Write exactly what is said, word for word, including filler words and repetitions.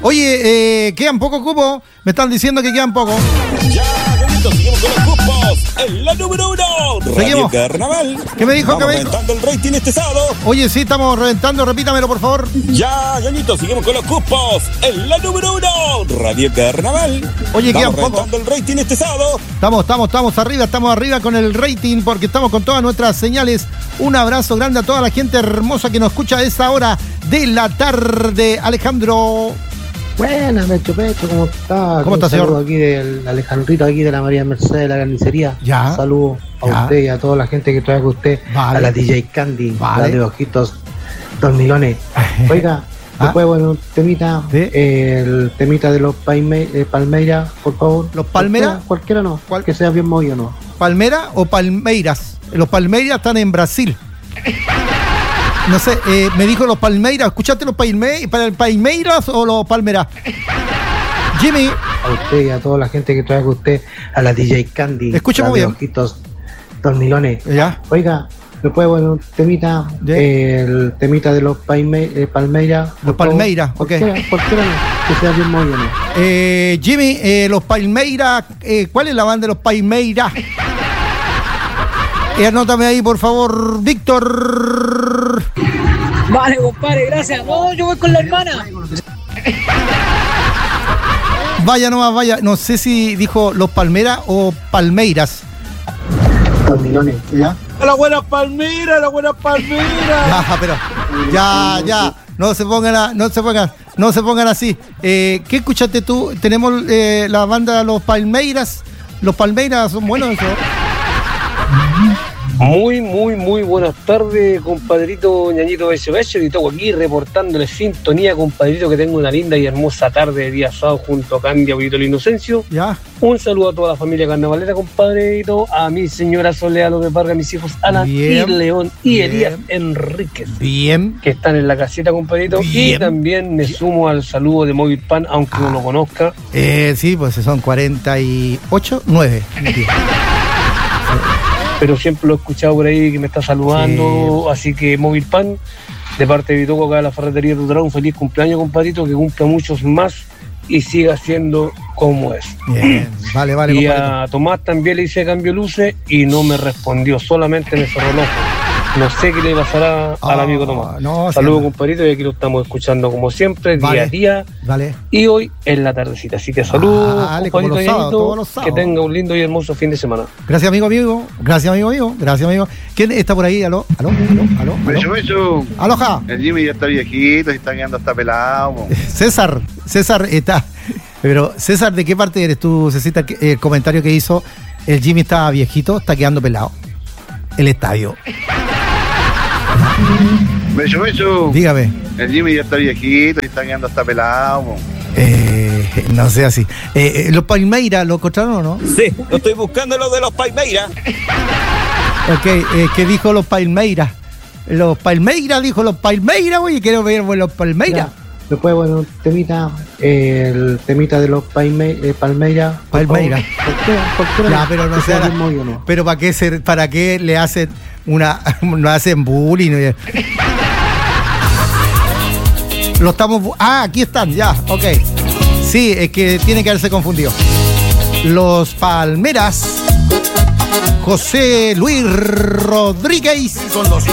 Oye, eh, quedan pocos cupos. Me están diciendo que quedan pocos. Ya, Gallito, seguimos con los cupos. En la número uno, Radio Carnaval. ¿Qué me dijo? Estamos ¿Qué me dijo? reventando el rating este sábado. Oye, sí, estamos reventando. Repítamelo, por favor. Ya, Gallito, seguimos con los cupos. En la número uno, Radio Carnaval. Oye, quedan Estamos pocos. reventando el rating este sábado. Estamos, estamos, estamos arriba, estamos arriba con el rating porque estamos con todas nuestras señales. Un abrazo grande a toda la gente hermosa que nos escucha a esa hora de la tarde. Alejandro. Buenas, Mecho Pecho, ¿cómo está? ¿Cómo está, señor? Saludo aquí del Alejandrito, aquí de la María Mercedes de la carnicería. Ya. Saludos a Ya. usted y a toda la gente que trae con usted. Vale. A la D J Candy, Vale. la de ojitos dormilones. Oiga, Ah. después, bueno, un temita, ¿Sí? eh, el temita de los Palme eh, Palmeiras, por favor. ¿Los Palmeiras? Cualquiera, cualquiera no, ¿Cuál? que sea bien movido, no. ¿Palmera o Palmeiras? Los Palmeiras están en Brasil. No sé, eh, me dijo los Palmeiras. ¿Escuchaste los Palmeiras? ¿Para el Palmeiras o los Palmeras? Jimmy. A usted y a toda la gente que trae con usted, a la D J Candy, Escucha la muy de bien. ojitos dormilones. Ya. Oiga, después, bueno, un temita, ¿De? eh, el temita de los Palme eh, Palmeiras. Los por favor. Palmeiras, ok. Cualquiera, cualquiera no, que sea bien movido, ¿no? Eh, Jimmy, eh, los Palmeiras. Eh, ¿Cuál es la banda de los Palmeiras? Eh, anótame ahí, por favor, Víctor. Vale, compadre, gracias. No, yo voy con la hermana. Vaya nomás, vaya. No sé si dijo los Palmeras o Palmeiras. Dormilones, ¿ya? La buena Palmira, la buena Palmira. Ya, pero ya, ya, no se pongan, a- no se pongan, no se pongan así. Eh, ¿Qué escuchaste tú? Tenemos eh, la banda Los Palmeiras. Los Palmeiras son buenos, eso. Muy, muy, muy buenas tardes, compadrito Ñañito Becho Becho, y todo aquí reportándole sintonía, compadrito, que tengo una linda y hermosa tarde de día sábado junto a Candy, abuelito el Inocencio. Ya. Un saludo a toda la familia carnavalera, compadrito, a mi señora Soledad López Vargas, a mis hijos Ana Bien, y León y bien. Elías Enríquez, Bien. que están en la casita, compadrito. Bien. Y también me sumo al saludo de Móvil Pan, aunque no Ah. lo conozca. Eh, sí, pues son cuarenta y ocho, nueve. Pero siempre lo he escuchado por ahí que me está saludando, así que Móvil Pan, de parte de Vitoco acá de la ferretería de Tutará, un feliz cumpleaños, compadrito, que cumpla muchos más y siga siendo como es. Bien, vale, vale, Y compadrito. a Tomás también le hice cambio de luces y no me respondió, solamente me cerró el ojo. No sé qué le pasará al Ah, amigo Tomás. no, sí, Saludos, anda. compadrito, y aquí lo estamos escuchando como siempre, Vale. día a día. Vale. Y hoy en la tardecita. Así que saludos, Vale, como compadrito los sábados, Ñañito, todos los sábados. que tenga un lindo y hermoso fin de semana. Gracias, amigo, amigo. Gracias, amigo, amigo. Gracias, amigo. ¿Quién está por ahí? ¿Aló? ¿Aló? ¿Aló? ¿Aló? Mecho, ¿Aló? Mecho. Aloha. El Jimmy ya está viejito y está quedando hasta pelado. po. César, César está. Pero, César, ¿de qué parte eres tú, Cecita? El comentario que hizo, el Jimmy estaba viejito, está quedando pelado. El estadio. Mecho, Mecho. Dígame. El Jimmy ya está viejito y está quedando hasta pelado. po. Eh, no sé así. Eh, eh, ¿Los Palmeiras lo encontraron o no? Sí, lo estoy buscando lo de los Palmeiras. Ok, eh, ¿qué dijo los Palmeiras? Los Palmeiras, dijo los Palmeiras, oye, quiero ver bueno, los Palmeiras. Ya. Después, bueno, un temita, eh, el temita de los Palme eh, Palmeiras. por Palmeiras. favor. Cualquiera, cualquiera Ya, no, pero no que sea sea- bien movido, ¿no? Pero ¿para qué, se, para qué le hacen una, no hacen bullying? Lo estamos... bu- Ah, aquí están, ya, ok. Sí, es que tiene que haberse confundido. Los Palmeras, José Luis Rodríguez.